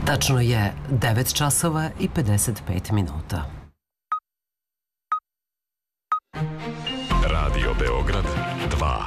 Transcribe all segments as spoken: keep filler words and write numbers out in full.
Tačno je devet časova i pedeset pet minuta. Radio Beograd dva.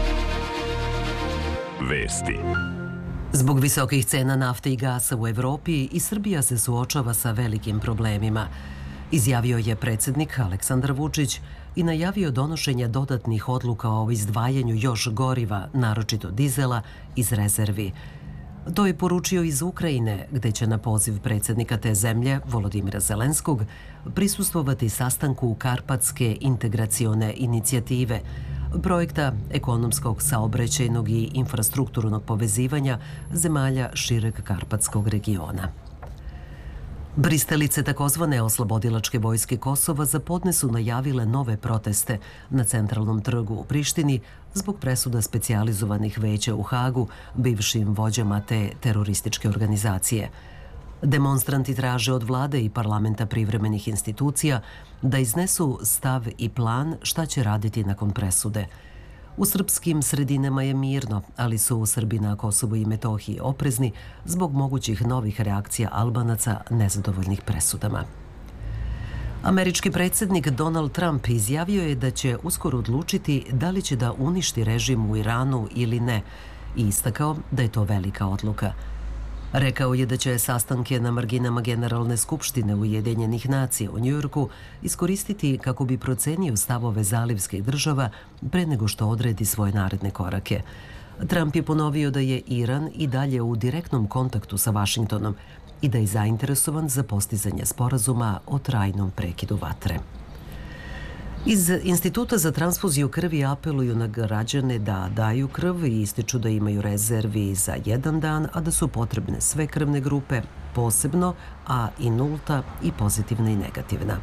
Vesti. Zbog visokih cena nafte i gasa u Evropi i Srbija se suočava sa velikim problemima, izjavio je predsjednik Aleksandar Vučić i najavio donošenje dodatnih odluka o izdvajanju još goriva, naročito dizela, iz rezervi. To je poručio iz Ukrajine, gde će na poziv predsjednika te zemlje, Volodimira Zelenskog, prisustvovati sastanku Karpatske integracione inicijative, projekta ekonomskog, saobraćajnog i infrastrukturnog povezivanja zemalja šireg Karpatskog regiona. Pristalice takozvane oslobodilačke vojske Kosova za podne su najavile nove proteste na centralnom trgu u Prištini zbog presuda specijalizovanih veća u Hagu bivšim vođama te terorističke organizacije. Demonstranti traže od vlade i parlamenta privremenih institucija da iznesu stav i plan šta će raditi nakon presude. U srpskim sredinama je mirno, ali su Srbi na Kosovu i Metohiji oprezni zbog mogućih novih reakcija Albanaca nezadovoljnih presudama. Američki predsjednik Donald Trump izjavio je da će uskoro odlučiti da li će da uništi režim u Iranu ili ne i istakao da je to velika odluka. Rekao je da će sastanke na marginama Generalne skupštine Ujedinjenih nacija u Njujorku iskoristiti kako bi procenio stavove zalivskih država pre nego što odredi svoje naredne korake. Trump je ponovio da je Iran i dalje u direktnom kontaktu sa Vašingtonom i da je zainteresovan za postizanje sporazuma o trajnom prekidu vatre. Iz Instituta za transfuziju krvi apeluju na građane da daju krv i ističu da imaju rezervi za jedan dan, a da su potrebne sve krvne grupe, posebno A i nulta i pozitivna i negativna.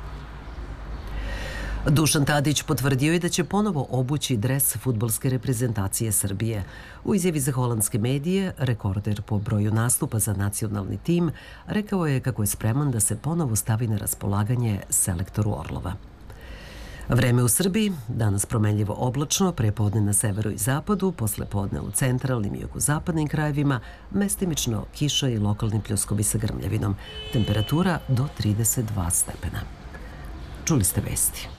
Dušan Tadić potvrdio je da će ponovo obući dres fudbalske reprezentacije Srbije. U izjavi za holandske medije, rekorder po broju nastupa za nacionalni tim, rekao je kako je spreman da se ponovo stavi na raspolaganje selektoru Orlova. Vreme u Srbiji, danas promenljivo oblačno, prepodne na severu i zapadu, poslepodne u centralnim i jugozapadnim krajevima, mestimično kiša i lokalni pljuskovi sa grmljavinom. Temperatura do trideset dva stepena. Čuli ste vesti.